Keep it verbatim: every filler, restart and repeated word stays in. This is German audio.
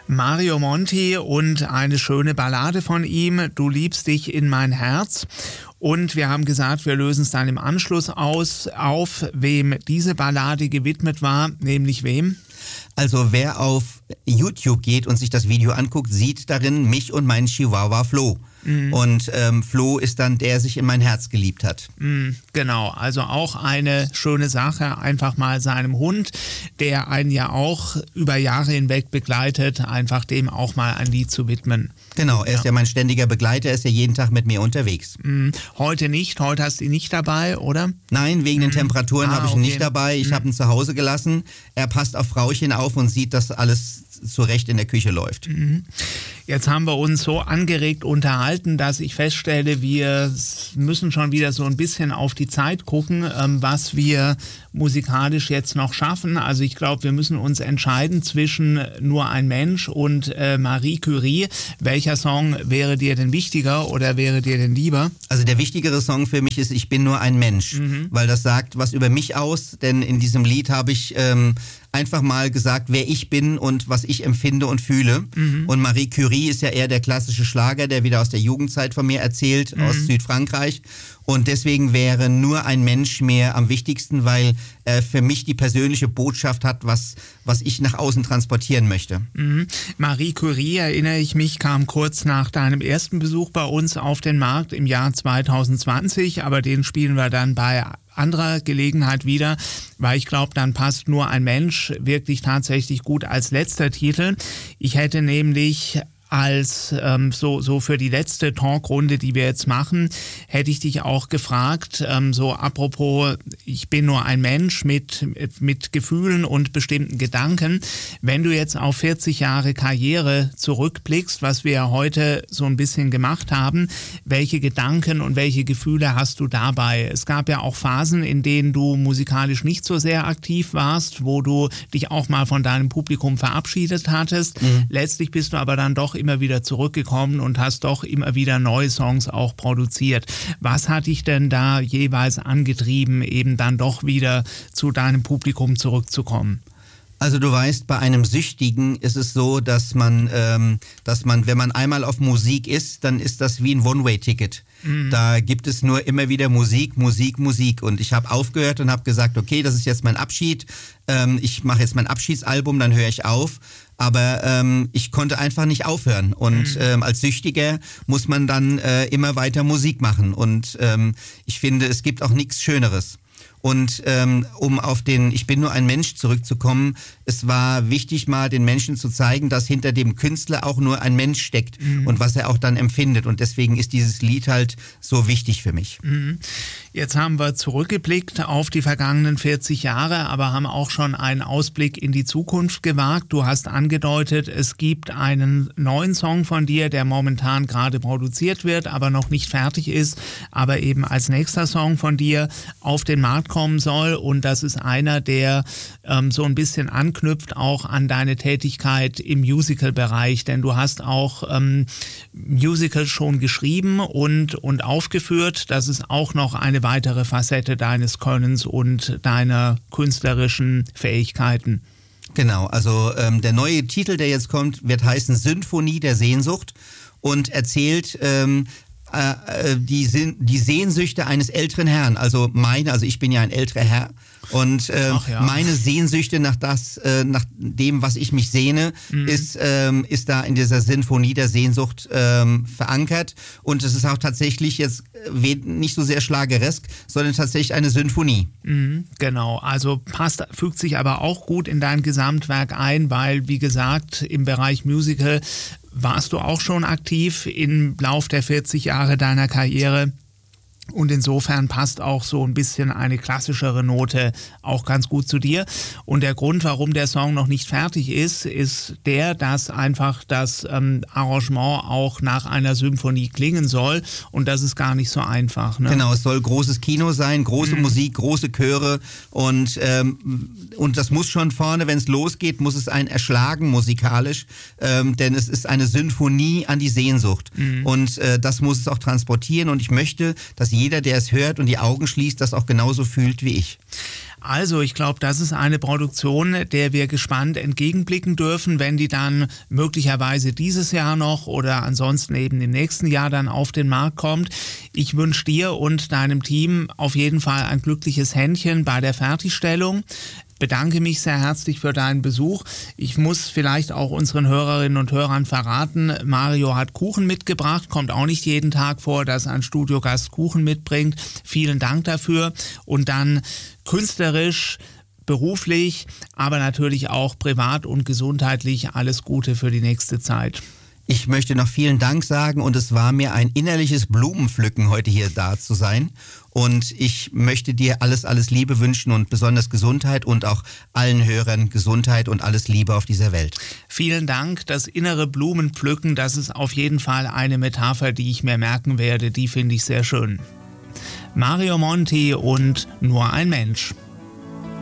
Mario Monti und eine schöne Ballade von ihm, Du liebst dich in mein Herz. Und wir haben gesagt, wir lösen es dann im Anschluss aus, auf, wem diese Ballade gewidmet war, nämlich wem? Also wer auf YouTube geht und sich das Video anguckt, sieht darin mich und meinen Chihuahua Flo. Mhm. Und ähm, Flo ist dann der, der sich in mein Herz geliebt hat. Mhm, genau, also auch eine schöne Sache, einfach mal seinem Hund, der einen ja auch über Jahre hinweg begleitet, einfach dem auch mal ein Lied zu widmen. Genau, er ist ja, ja mein ständiger Begleiter, er ist ja jeden Tag mit mir unterwegs. Mhm. Heute nicht, heute hast du ihn nicht dabei, oder? Nein, wegen mhm. den Temperaturen ah, habe ich ihn okay. nicht dabei, ich mhm. habe ihn zu Hause gelassen. Er passt auf Frauchen auf und sieht, dass alles zurecht in der Küche läuft. Mhm. Jetzt haben wir uns so angeregt unterhalten, dass ich feststelle, wir müssen schon wieder so ein bisschen auf die Zeit gucken, was wir musikalisch jetzt noch schaffen. Also ich glaube, wir müssen uns entscheiden zwischen Nur ein Mensch und äh, Marie Curie. Welcher Song wäre dir denn wichtiger oder wäre dir denn lieber? Also der wichtigere Song für mich ist Ich bin nur ein Mensch, mhm. weil das sagt was über mich aus, denn in diesem Lied habe ich ähm, einfach mal gesagt, wer ich bin und was ich empfinde und fühle. Mhm. Und Marie Curie ist ja eher der klassische Schlager, der wieder aus der Jugendzeit von mir erzählt, mhm. aus Südfrankreich. Und deswegen wäre Nur ein Mensch mir am wichtigsten, weil er für mich die persönliche Botschaft hat, was, was ich nach außen transportieren möchte. Mhm. Marie Curie, erinnere ich mich, kam kurz nach deinem ersten Besuch bei uns auf den Markt im Jahr zwanzig zwanzig, aber den spielen wir dann bei anderer Gelegenheit wieder, weil ich glaube, dann passt Nur ein Mensch wirklich tatsächlich gut als letzter Titel. Ich hätte nämlich als ähm, so so für die letzte Talkrunde, die wir jetzt machen, hätte ich dich auch gefragt, ähm, so apropos, ich bin nur ein Mensch mit mit Gefühlen und bestimmten Gedanken. Wenn du jetzt auf vierzig Jahre Karriere zurückblickst, was wir ja heute so ein bisschen gemacht haben, welche Gedanken und welche Gefühle hast du dabei? Es gab ja auch Phasen, in denen du musikalisch nicht so sehr aktiv warst, wo du dich auch mal von deinem Publikum verabschiedet hattest. Mhm. Letztlich bist du aber dann doch immer wieder zurückgekommen und hast doch immer wieder neue Songs auch produziert. Was hat dich denn da jeweils angetrieben, eben dann doch wieder zu deinem Publikum zurückzukommen? Also du weißt, bei einem Süchtigen ist es so, dass man, ähm, dass man, wenn man einmal auf Musik ist, dann ist das wie ein One-Way-Ticket. Mhm. Da gibt es nur immer wieder Musik, Musik, Musik. Und ich habe aufgehört und habe gesagt, okay, das ist jetzt mein Abschied. Ähm, ich mache jetzt mein Abschiedsalbum, dann höre ich auf. Aber ähm, ich konnte einfach nicht aufhören. Und mhm. ähm, als Süchtiger muss man dann äh, immer weiter Musik machen. Und ähm, ich finde, es gibt auch nichts Schöneres. Und ähm, um auf den Ich bin nur ein Mensch zurückzukommen, es war wichtig, mal den Menschen zu zeigen, dass hinter dem Künstler auch nur ein Mensch steckt mhm. und was er auch dann empfindet. Und deswegen ist dieses Lied halt so wichtig für mich. Mhm. Jetzt haben wir zurückgeblickt auf die vergangenen vierzig Jahre, aber haben auch schon einen Ausblick in die Zukunft gewagt. Du hast angedeutet, es gibt einen neuen Song von dir, der momentan gerade produziert wird, aber noch nicht fertig ist, aber eben als nächster Song von dir auf den Markt kommen soll. Und das ist einer, der ähm, so ein bisschen anknüpft auch an deine Tätigkeit im Musical-Bereich, denn du hast auch ähm, Musicals schon geschrieben und, und aufgeführt. Das ist auch noch eine weitere Facette deines Könnens und deiner künstlerischen Fähigkeiten. Genau, also ähm, der neue Titel, der jetzt kommt, wird heißen Symphonie der Sehnsucht und erzählt ähm, äh, die, die Sehnsüchte eines älteren Herrn. Also meine, also ich bin ja ein älterer Herr. Und äh, ja. meine Sehnsüchte nach das, äh, nach dem, was ich mich sehne, mhm. ist, ähm, ist da in dieser Sinfonie der Sehnsucht ähm, verankert. Und es ist auch tatsächlich jetzt äh, nicht so sehr schlageresk, sondern tatsächlich eine Symphonie. Mhm, genau, also passt, fügt sich aber auch gut in dein Gesamtwerk ein, weil, wie gesagt, im Bereich Musical warst du auch schon aktiv im Lauf der vierzig Jahre deiner Karriere. Und insofern passt auch so ein bisschen eine klassischere Note auch ganz gut zu dir. Und der Grund, warum der Song noch nicht fertig ist, ist der, dass einfach das ähm, Arrangement auch nach einer Symphonie klingen soll. Und das ist gar nicht so einfach. Ne? Genau, es soll großes Kino sein, große mhm. Musik, große Chöre. Und, ähm, und das muss schon vorne, wenn es losgeht, muss es einen erschlagen musikalisch. Ähm, denn es ist eine Symphonie an die Sehnsucht. Mhm. Und äh, das muss es auch transportieren. Und ich möchte, dass jeder, der es hört und die Augen schließt, das auch genauso fühlt wie ich. Also ich glaube, das ist eine Produktion, der wir gespannt entgegenblicken dürfen, wenn die dann möglicherweise dieses Jahr noch oder ansonsten eben im nächsten Jahr dann auf den Markt kommt. Ich wünsche dir und deinem Team auf jeden Fall ein glückliches Händchen bei der Fertigstellung. Bedanke mich sehr herzlich für deinen Besuch. Ich muss vielleicht auch unseren Hörerinnen und Hörern verraten, Mario hat Kuchen mitgebracht, kommt auch nicht jeden Tag vor, dass ein Studiogast Kuchen mitbringt. Vielen Dank dafür. Und dann künstlerisch, beruflich, aber natürlich auch privat und gesundheitlich alles Gute für die nächste Zeit. Ich möchte noch vielen Dank sagen und es war mir ein innerliches Blumenpflücken, heute hier da zu sein. Und ich möchte dir alles, alles Liebe wünschen und besonders Gesundheit und auch allen Hörern Gesundheit und alles Liebe auf dieser Welt. Vielen Dank. Das innere Blumenpflücken, das ist auf jeden Fall eine Metapher, die ich mir merken werde. Die finde ich sehr schön. Mario Monti und Nur ein Mensch.